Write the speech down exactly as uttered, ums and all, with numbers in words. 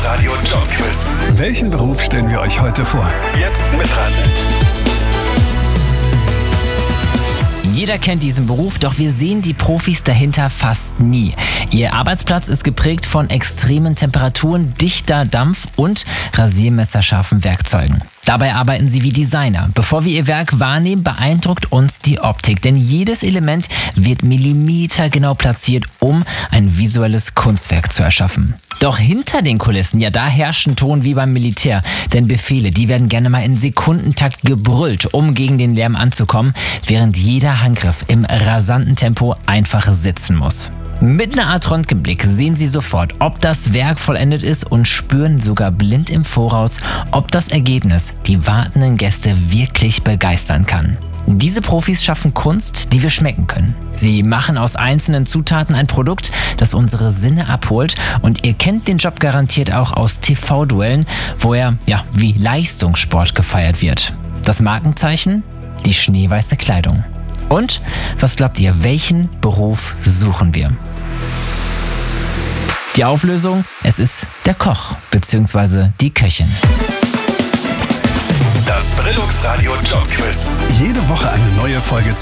Radio Jobquiz. Welchen Beruf stellen wir euch heute vor? Jetzt mitraten. Jeder kennt diesen Beruf, doch wir sehen die Profis dahinter fast nie. Ihr Arbeitsplatz ist geprägt von extremen Temperaturen, dichter Dampf und rasiermesserscharfen Werkzeugen. Dabei arbeiten sie wie Designer. Bevor wir ihr Werk wahrnehmen, beeindruckt uns die Optik. Denn jedes Element wird millimetergenau platziert, um ein visuelles Kunstwerk zu erschaffen. Doch hinter den Kulissen, ja, da herrscht ein Ton wie beim Militär. Denn Befehle, die werden gerne mal in Sekundentakt gebrüllt, um gegen den Lärm anzukommen, während jeder Handgriff im rasanten Tempo einfach sitzen muss. Mit einer Art Röntgenblick sehen Sie sofort, ob das Werk vollendet ist und spüren sogar blind im Voraus, ob das Ergebnis die wartenden Gäste wirklich begeistern kann. Diese Profis schaffen Kunst, die wir schmecken können. Sie machen aus einzelnen Zutaten ein Produkt, das unsere Sinne abholt, und ihr kennt den Job garantiert auch aus T V-Duellen, wo er ja wie Leistungssport gefeiert wird. Das Markenzeichen? Die schneeweiße Kleidung. Und was glaubt ihr, welchen Beruf suchen wir? Die Auflösung? Es ist der Koch bzw. die Köchin. Das Brillux Radio Jobquiz. Jede Woche eine neue Folge